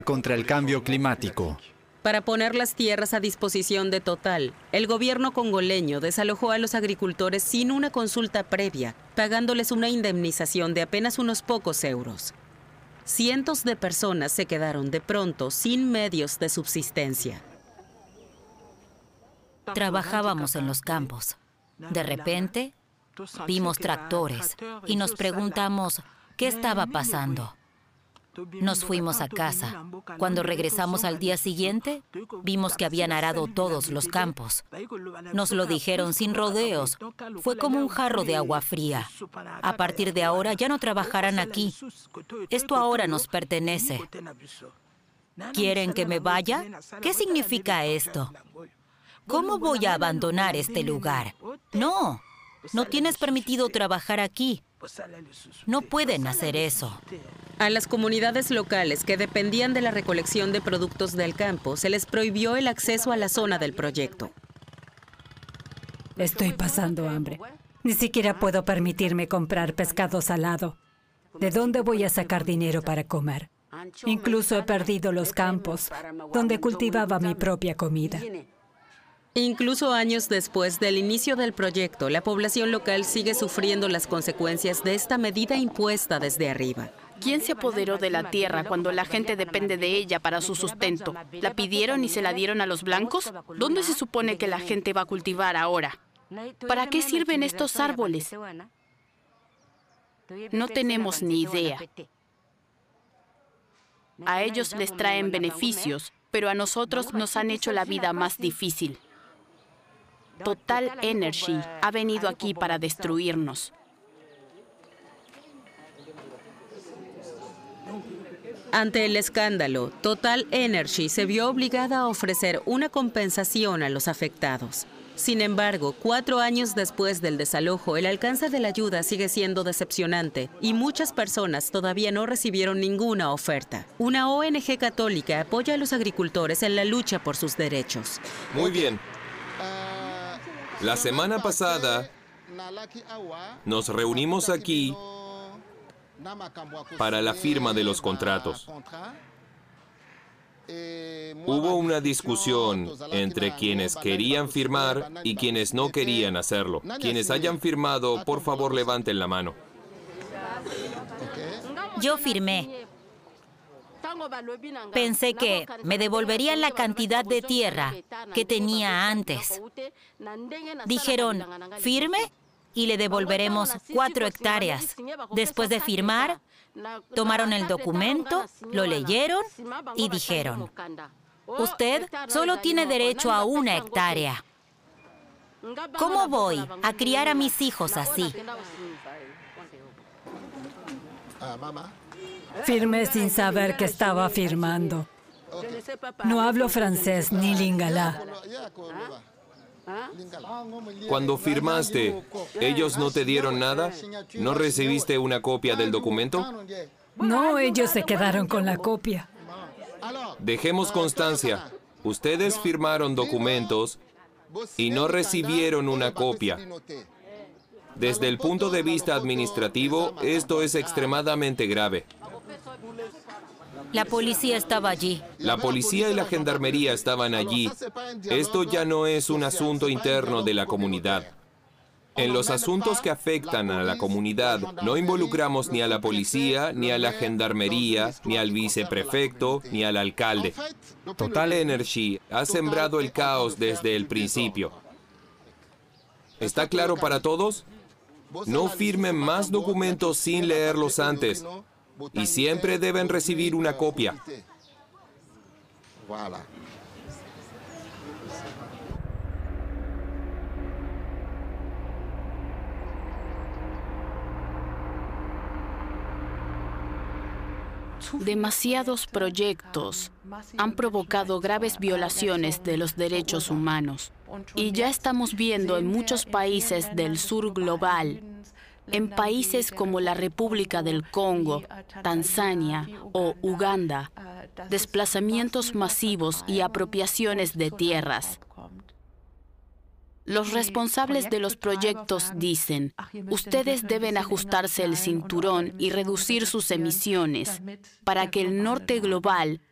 contra el cambio climático. Para poner las tierras a disposición de Total, el gobierno congoleño desalojó a los agricultores sin una consulta previa, pagándoles una indemnización de apenas unos pocos euros. Cientos de personas se quedaron de pronto sin medios de subsistencia. Trabajábamos en los campos. De repente, vimos tractores y nos preguntamos qué estaba pasando. Nos fuimos a casa. Cuando regresamos al día siguiente, vimos que habían arado todos los campos. Nos lo dijeron sin rodeos. Fue como un jarro de agua fría. A partir de ahora ya no trabajarán aquí. Esto ahora nos pertenece. ¿Quieren que me vaya? ¿Qué significa esto? ¿Cómo voy a abandonar este lugar? No, no tienes permitido trabajar aquí. No pueden hacer eso. A las comunidades locales que dependían de la recolección de productos del campo se les prohibió el acceso a la zona del proyecto. Estoy pasando hambre. Ni siquiera puedo permitirme comprar pescado salado. ¿De dónde voy a sacar dinero para comer? Incluso he perdido los campos donde cultivaba mi propia comida. Incluso años después del inicio del proyecto, la población local sigue sufriendo las consecuencias de esta medida impuesta desde arriba. ¿Quién se apoderó de la tierra cuando la gente depende de ella para su sustento? ¿La pidieron y se la dieron a los blancos? ¿Dónde se supone que la gente va a cultivar ahora? ¿Para qué sirven estos árboles? No tenemos ni idea. A ellos les traen beneficios, pero a nosotros nos han hecho la vida más difícil. Total Energy ha venido aquí para destruirnos. Ante el escándalo, Total Energy se vio obligada a ofrecer una compensación a los afectados. Sin embargo, 4 años después del desalojo, el alcance de la ayuda sigue siendo decepcionante y muchas personas todavía no recibieron ninguna oferta. Una ONG católica apoya a los agricultores en la lucha por sus derechos. Muy bien. La semana pasada nos reunimos aquí para la firma de los contratos. Hubo una discusión entre quienes querían firmar y quienes no querían hacerlo. Quienes hayan firmado, por favor, levanten la mano. Yo firmé. Pensé que me devolverían la cantidad de tierra que tenía antes. Dijeron, firme y le devolveremos 4 hectáreas. Después de firmar, tomaron el documento, lo leyeron y dijeron, usted solo tiene derecho a 1 hectárea. ¿Cómo voy a criar a mis hijos así? Firmé sin saber que estaba firmando. No hablo francés ni lingala. Cuando firmaste, ¿ellos no te dieron nada? ¿No recibiste una copia del documento? No, ellos se quedaron con la copia. Dejemos constancia. Ustedes firmaron documentos y no recibieron una copia. Desde el punto de vista administrativo, esto es extremadamente grave. La policía estaba allí. La policía y la gendarmería estaban allí. Esto ya no es un asunto interno de la comunidad. En los asuntos que afectan a la comunidad, no involucramos ni a la policía, ni a la gendarmería, ni al viceprefecto, ni al alcalde. Total Energy ha sembrado el caos desde el principio. ¿Está claro para todos? No firmen más documentos sin leerlos antes. Y siempre deben recibir una copia. Demasiados proyectos han provocado graves violaciones de los derechos humanos. Y ya estamos viendo en muchos países del sur global, en países como la República del Congo, Tanzania o Uganda, desplazamientos masivos y apropiaciones de tierras. Los responsables de los proyectos dicen, ustedes deben ajustarse el cinturón y reducir sus emisiones para que el norte global